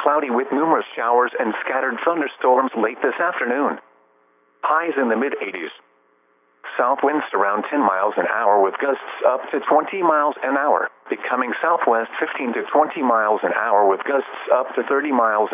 cloudy with numerous showers and scattered thunderstorms late this afternoon. Highs in the mid-80s. South winds around 10 miles an hour with gusts up to 20 miles an hour, becoming southwest 15 to 20 miles an hour with gusts up to 30 miles